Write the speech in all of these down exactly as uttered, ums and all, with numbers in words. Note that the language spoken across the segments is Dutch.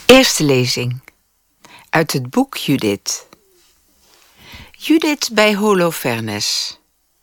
Eerste lezing uit het boek Judith. Judith bij Holofernes.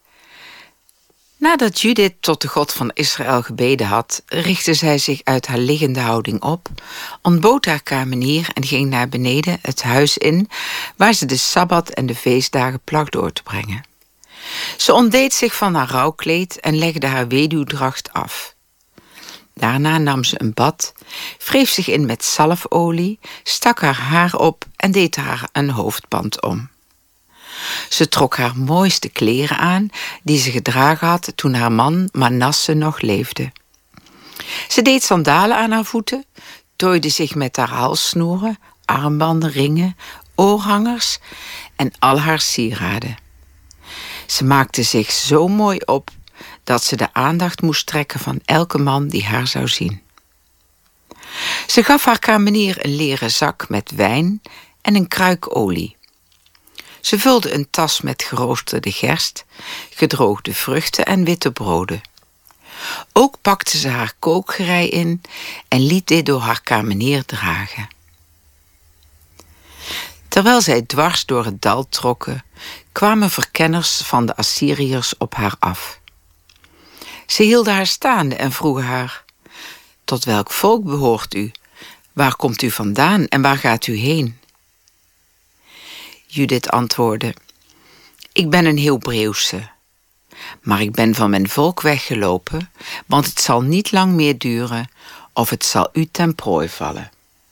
Nadat Judith tot de God van Israël gebeden had, richtte zij zich uit haar liggende houding op, ontbood haar kamenier en ging naar beneden het huis in, waar ze de Sabbat en de feestdagen placht door te brengen. Ze ontdeed zich van haar rouwkleed en legde haar weduwdracht af. Daarna nam ze een bad, wreef zich in met zalfolie, stak haar haar op en deed haar een hoofdband om. Ze trok haar mooiste kleren aan, die ze gedragen had toen haar man Manasse nog leefde. Ze deed sandalen aan haar voeten, tooide zich met haar halssnoeren, armbanden, ringen, oorhangers en al haar sieraden. Ze maakte zich zo mooi op dat ze de aandacht moest trekken van elke man die haar zou zien. Ze gaf haar kamenier een leren zak met wijn en een kruik olie. Ze vulde een tas met geroosterde gerst, gedroogde vruchten en witte broden. Ook pakte ze haar kookgerei in en liet dit door haar kamenier dragen. Terwijl zij dwars door het dal trokken, kwamen verkenners van de Assyriërs op haar af. Ze hielden haar staande en vroegen haar: tot welk volk behoort u? Waar komt u vandaan en waar gaat u heen? Judith antwoordde: ik ben een Hebreeuwse, maar ik ben van mijn volk weggelopen, want het zal niet lang meer duren of het zal u ten prooi vallen.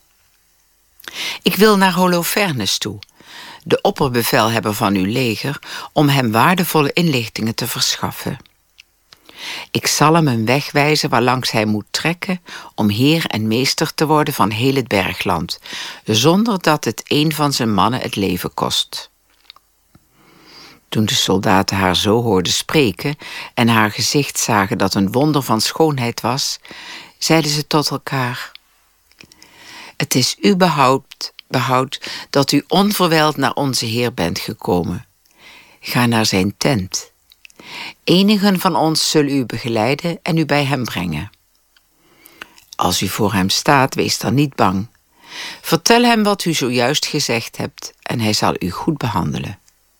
Ik wil naar Holofernes toe, de opperbevelhebber van uw leger, om hem waardevolle inlichtingen te verschaffen. Ik zal hem een weg wijzen waarlangs hij moet trekken om heer en meester te worden van heel het bergland, zonder dat het een van zijn mannen het leven kost. Toen de soldaten haar zo hoorden spreken en haar gezicht zagen dat een wonder van schoonheid was, zeiden ze tot elkaar: het is uw behoud, behoud dat u onverwijld naar onze Heer bent gekomen. Ga naar zijn tent. Enigen van ons zullen u begeleiden en u bij hem brengen. Als u voor hem staat, wees dan niet bang. Vertel hem wat u zojuist gezegd hebt en hij zal u goed behandelen.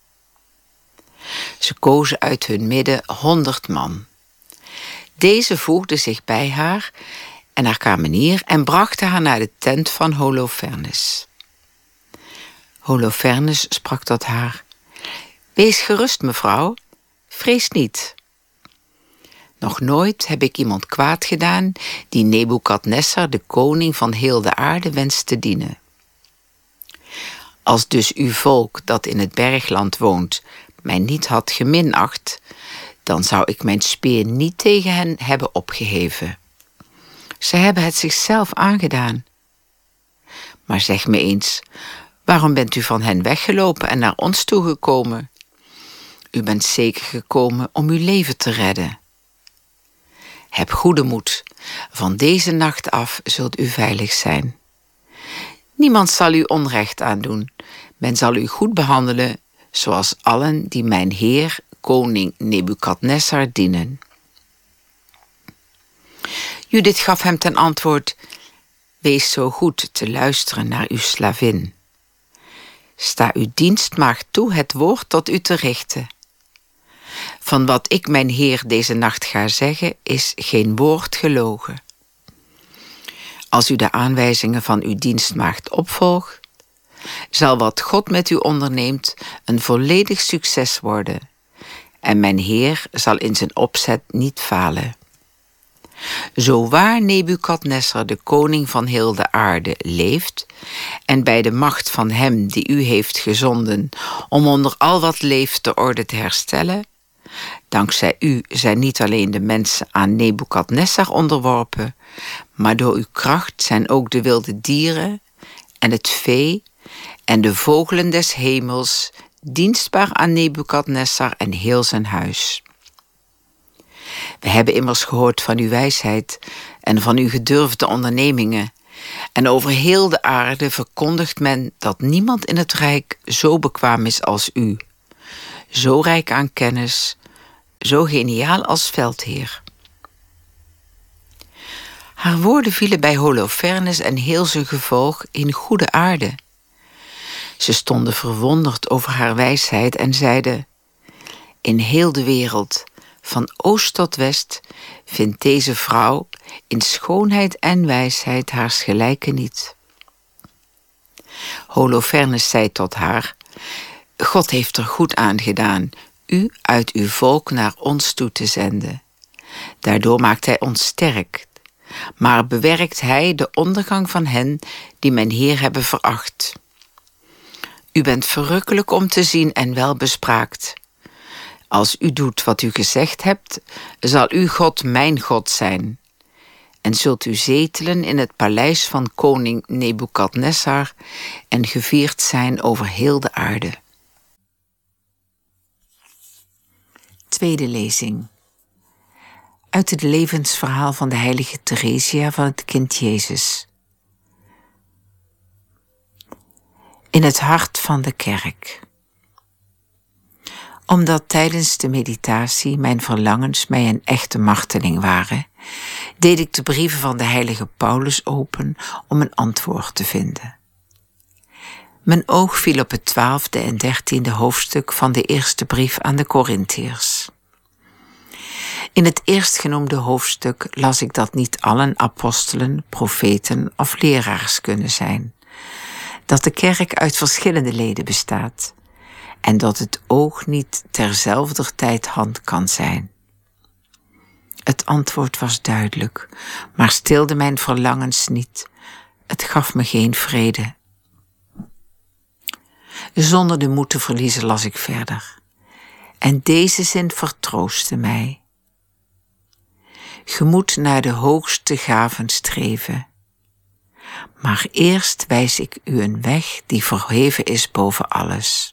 Ze kozen uit hun midden honderd man. Deze voegden zich bij haar en haar kamenier en brachten haar naar de tent van Holofernes. Holofernes sprak tot haar: wees gerust, mevrouw. Vrees niet. Nog nooit heb ik iemand kwaad gedaan die Nebukadnessar, de koning van heel de aarde, wenst te dienen. Als dus uw volk dat in het bergland woont mij niet had geminacht, dan zou ik mijn speer niet tegen hen hebben opgeheven. Ze hebben het zichzelf aangedaan. Maar zeg me eens, waarom bent u van hen weggelopen en naar ons toegekomen? U bent zeker gekomen om uw leven te redden. Heb goede moed, van deze nacht af zult u veilig zijn. Niemand zal u onrecht aandoen, men zal u goed behandelen, zoals allen die mijn heer, koning Nebukadnessar, dienen. Judith gaf hem ten antwoord: wees zo goed te luisteren naar uw slavin. Sta uw dienstmaagd toe het woord tot u te richten. Van wat ik mijn heer deze nacht ga zeggen, is geen woord gelogen. Als u de aanwijzingen van uw dienstmaagd opvolgt, zal wat God met u onderneemt een volledig succes worden, en mijn heer zal in zijn opzet niet falen. Zo waar Nebukadnessar, de koning van heel de aarde, leeft, en bij de macht van hem die u heeft gezonden om onder al wat leeft de orde te herstellen, dankzij u zijn niet alleen de mensen aan Nebukadnessar onderworpen, maar door uw kracht zijn ook de wilde dieren en het vee en de vogelen des hemels dienstbaar aan Nebukadnessar en heel zijn huis. We hebben immers gehoord van uw wijsheid en van uw gedurfde ondernemingen, en over heel de aarde verkondigt men dat niemand in het rijk zo bekwaam is als u, zo rijk aan kennis, zo geniaal als veldheer. Haar woorden vielen bij Holofernes en heel zijn gevolg in goede aarde. Ze stonden verwonderd over haar wijsheid en zeiden: in heel de wereld, van oost tot west, vindt deze vrouw in schoonheid en wijsheid haars gelijke niet. Holofernes zei tot haar: God heeft er goed aan gedaan u uit uw volk naar ons toe te zenden. Daardoor maakt hij ons sterk, maar bewerkt hij de ondergang van hen die mijn Heer hebben veracht. U bent verrukkelijk om te zien en welbespraakt. Als u doet wat u gezegd hebt, zal uw God mijn God zijn. En zult u zetelen in het paleis van koning Nebukadnessar en gevierd zijn over heel de aarde. Tweede lezing. Uit het levensverhaal van de heilige Theresia van het kind Jezus. In het hart van de kerk. Omdat tijdens de meditatie mijn verlangens mij een echte marteling waren, deed ik de brieven van de heilige Paulus open om een antwoord te vinden. Mijn oog viel op het twaalfde en dertiende hoofdstuk van de eerste brief aan de Korintiërs. In het eerstgenoemde hoofdstuk las ik dat niet allen apostelen, profeten of leraars kunnen zijn, dat de kerk uit verschillende leden bestaat en dat het oog niet terzelfder tijd hand kan zijn. Het antwoord was duidelijk, maar stilde mijn verlangens niet. Het gaf me geen vrede. Zonder de moed te verliezen las ik verder. En deze zin vertroostte mij. Je moet naar de hoogste gaven streven. Maar eerst wijs ik u een weg die verheven is boven alles.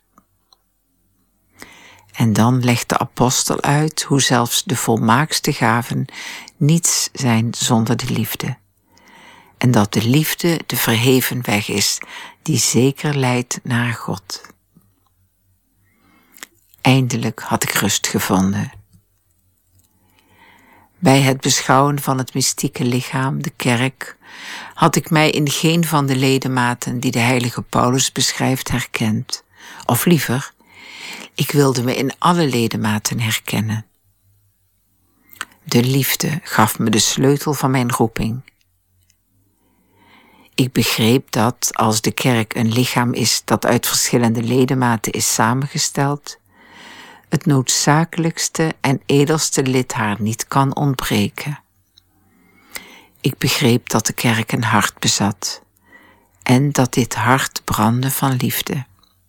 En dan legt de apostel uit hoe zelfs de volmaakste gaven niets zijn zonder de liefde. En dat de liefde de verheven weg is die zeker leidt naar God. Eindelijk had ik rust gevonden. Bij het beschouwen van het mystieke lichaam, de kerk, had ik mij in geen van de ledematen die de heilige Paulus beschrijft herkend. Of liever, ik wilde me in alle ledematen herkennen. De liefde gaf me de sleutel van mijn roeping. Ik begreep dat, als de kerk een lichaam is dat uit verschillende ledematen is samengesteld, het noodzakelijkste en edelste lid haar niet kan ontbreken. Ik begreep dat de kerk een hart bezat en dat dit hart brandde van liefde.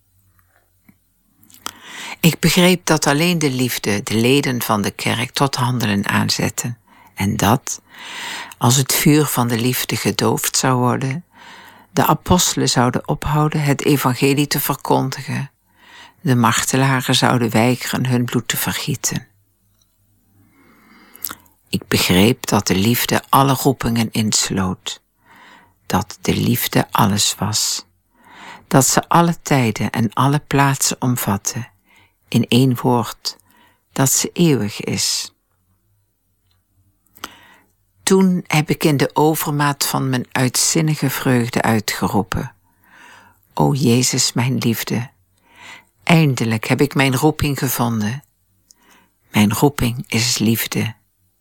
Ik begreep dat alleen de liefde de leden van de kerk tot handelen aanzette en dat, als het vuur van de liefde gedoofd zou worden, de apostelen zouden ophouden het evangelie te verkondigen, de martelaren zouden weigeren hun bloed te vergieten. Ik begreep dat de liefde alle roepingen insloot, dat de liefde alles was, dat ze alle tijden en alle plaatsen omvatte, in één woord, dat ze eeuwig is. Toen heb ik in de overmaat van mijn uitzinnige vreugde uitgeroepen: O Jezus, mijn liefde, eindelijk heb ik mijn roeping gevonden. Mijn roeping is liefde.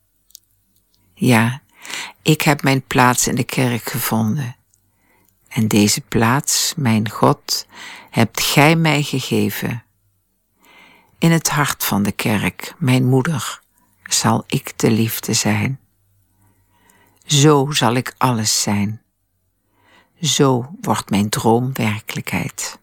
Ja, ik heb mijn plaats in de kerk gevonden. En deze plaats, mijn God, hebt gij mij gegeven. In het hart van de kerk, mijn moeder, zal ik de liefde zijn. Zo zal ik alles zijn. Zo wordt mijn droom werkelijkheid.